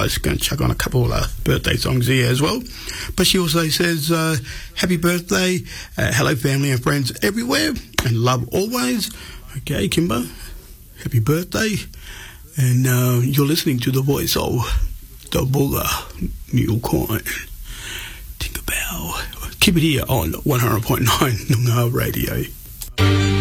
otherwise going to chuck on a couple of birthday songs here as well. But she also says, happy birthday, hello family and friends everywhere, and love always. Okay, Kimber, happy birthday. And you're listening to the voice of the Booger Mule Coin. Tinkerbell. Keep it here on 100.9 Noongar Radio.